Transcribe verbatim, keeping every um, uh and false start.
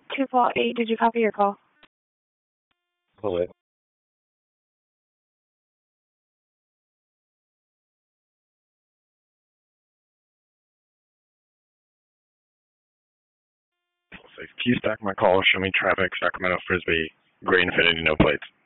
two four eight, did you copy your call? Hold it. Can you stack my call? Show me traffic, Sacramento, Frisbee, Gray Infinity, no plates.